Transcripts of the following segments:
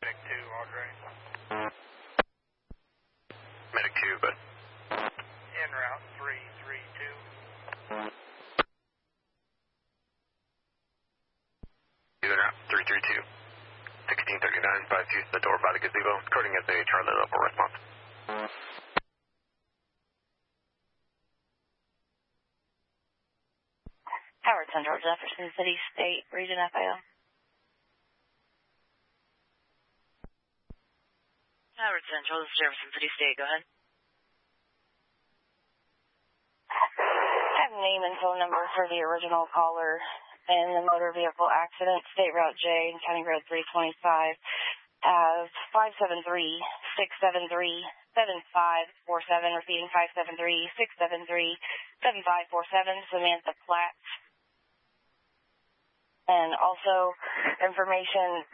Medic 2, Audrey. Medic 2, but... En route 332. En route 332. 1639, 5 to the door by the gazebo, coding as a Charlie level response. Howard Central, Jefferson City State, Region FAO. Howard Central, this is Jefferson City State, go ahead. I have name and phone number for the original caller in the motor vehicle accident, State Route J and County Road 325, as 573-673-7547, repeating 573-673-7547, Samantha Platt. And also information,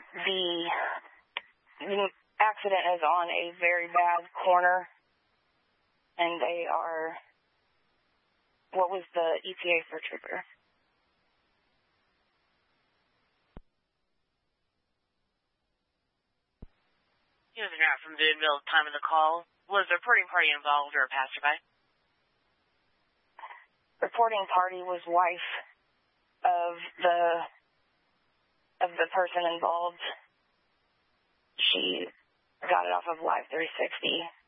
the accident is on a very bad corner, and they are, what was the ETA for trooper? He was not from the middle time of the call. Was the reporting party involved or a passerby? Reporting party was wife of the person involved. She got it off of Live 360.